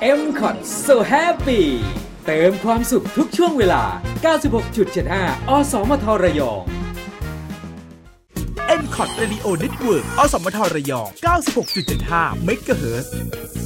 M-Cot So Happy เติมความสุขทุกช่วงเวลา 96.75 อสมทระยอง M-Cot Radio Network อสมทระยอง 96.75 เมกะเฮิรตซ์